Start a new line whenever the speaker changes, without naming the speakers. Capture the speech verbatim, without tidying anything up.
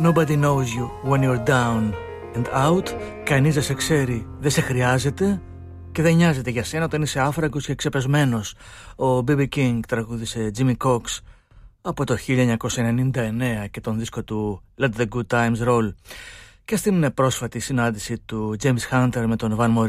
Nobody knows you when you're down and out. Κανείς δεν σε ξέρει, δεν σε χρειάζεται και δεν νοιάζεται για σένα όταν είσαι άφραγκος και ξεπεσμένος. Ο μπι μπι King τραγούδισε Jimmy Cox από το χίλια εννιακόσια ενενήντα εννέα και τον δίσκο του Let the Good Times Roll. Και στην πρόσφατη συνάντηση του James Hunter με τον Van Morrison